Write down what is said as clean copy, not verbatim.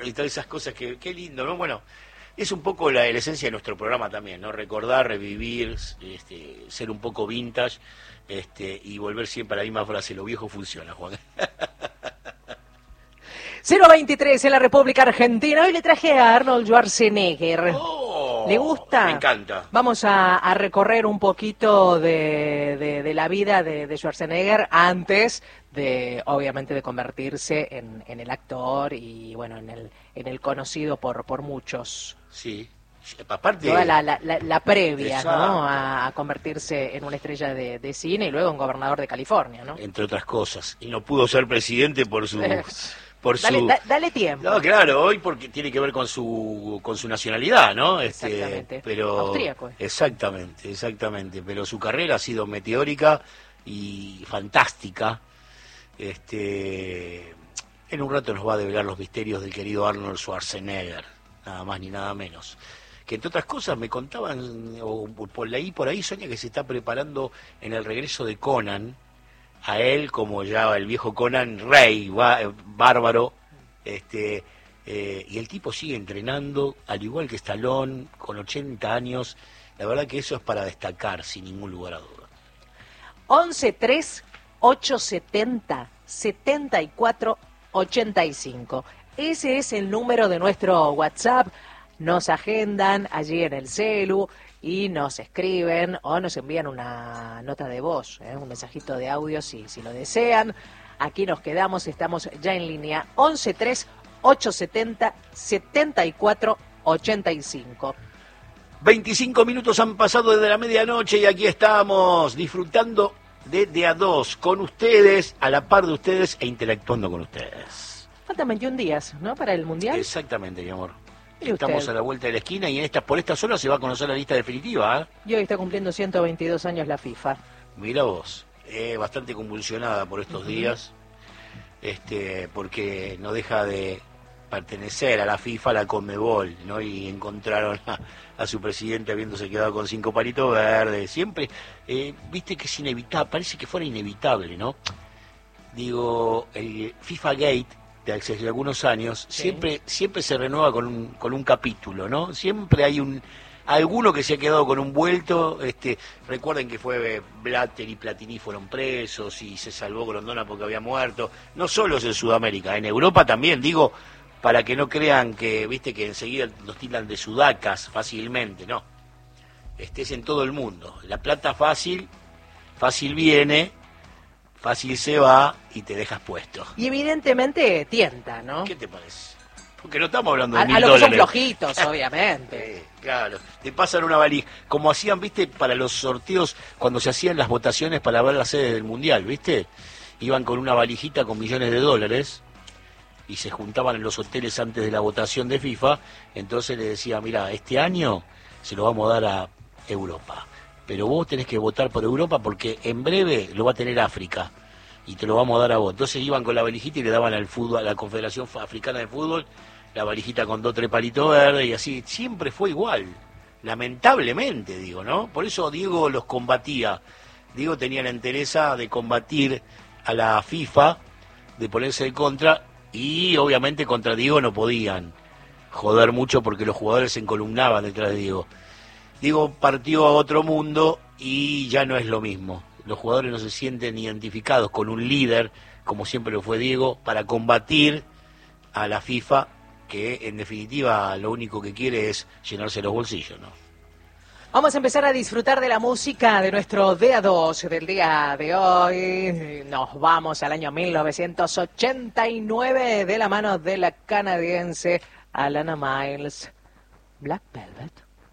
y todas esas cosas que qué lindo, ¿no? Bueno, es un poco la esencia de nuestro programa también, ¿no? Recordar, revivir, ser un poco vintage, y volver siempre a la misma frase, lo viejo funciona, Juan. 023 en la República Argentina. Hoy le traje a Arnold Schwarzenegger. Oh, ¿Le gusta? Me encanta. Vamos a recorrer un poquito de la vida de Schwarzenegger antes de, obviamente, de convertirse en el actor y, bueno, en el conocido por muchos. Sí. Aparte, toda la previa, exacto, ¿no? A convertirse en una estrella de cine y luego en gobernador de California, ¿no? entre otras cosas. Y no pudo ser presidente por su... Dale tiempo. No, claro, hoy porque tiene que ver con su nacionalidad, ¿no? Exactamente. Pero Austríaco. Exactamente. Pero su carrera ha sido meteórica y fantástica. En un rato nos va a develar los misterios del querido Arnold Schwarzenegger, nada más ni nada menos. Que entre otras cosas me contaban, o leí por ahí, Sonia, que se está preparando en el regreso de Conan, a él como ya el viejo Conan, rey, bárbaro, y el tipo sigue entrenando, al igual que Stallone, con 80 años, la verdad que eso es para destacar, sin ningún lugar a duda. 11-3-870-74-85. Ese es el número de nuestro WhatsApp. Nos agendan allí en el celu y nos escriben o nos envían una nota de voz, un mensajito de audio si lo desean. Aquí nos quedamos, estamos ya en línea. 11-3-870-74-85. 25 minutos han pasado desde la medianoche y aquí estamos disfrutando de a dos con ustedes, a la par de ustedes e interactuando con ustedes. Faltan 21 días, ¿no? Para el Mundial. Exactamente, mi amor. ¿Y Estamos usted? a la vuelta de la esquina y por esta zona se va a conocer la lista definitiva, ¿eh? Y hoy está cumpliendo 122 años la FIFA. Mira vos, bastante convulsionada por estos días, porque no deja de pertenecer a la FIFA, a la Conmebol, ¿no? Y encontraron a su presidente habiéndose quedado con 5 palitos verdes. Siempre, viste que es inevitable, parece que fuera inevitable, ¿no? Digo, el FIFA Gate de hace algunos años, sí, siempre se renueva con un capítulo, ¿no? Siempre hay alguno que se ha quedado con un vuelto. Recuerden que fue Blatter y Platini fueron presos y se salvó Grondona porque había muerto. No solo es en Sudamérica, en Europa también, digo, para que no crean que, viste, que enseguida los tildan de sudacas fácilmente, no. Es en todo el mundo. La plata fácil viene, fácil se va y te dejas puesto. Y evidentemente tienta, ¿no? ¿Qué te parece? Porque no estamos hablando de $1.000. A los que son flojitos, obviamente. Claro, te pasan una valija, como hacían, viste, para los sorteos, cuando se hacían las votaciones para ver la sede del Mundial, viste, iban con una valijita con millones de dólares y se juntaban en los hoteles antes de la votación de FIFA. Entonces le decía, mira, este año se lo vamos a dar a Europa, pero vos tenés que votar por Europa porque en breve lo va a tener África y te lo vamos a dar a vos. Entonces iban con la valijita y le daban al fútbol, a la Confederación Africana de Fútbol, la valijita con 2 o 3 palitos verdes y así. Siempre fue igual, lamentablemente, digo, ¿no? Por eso Diego los combatía. Diego tenía la entereza de combatir a la FIFA, de ponerse en contra, y obviamente contra Diego no podían joder mucho porque los jugadores se encolumnaban detrás de Diego. Diego partió a otro mundo y ya no es lo mismo. Los jugadores no se sienten identificados con un líder, como siempre lo fue Diego, para combatir a la FIFA, que en definitiva lo único que quiere es llenarse los bolsillos, ¿no? Vamos a empezar a disfrutar de la música de nuestro día 2 del día de hoy. Nos vamos al año 1989 de la mano de la canadiense Alana Miles, Black Velvet.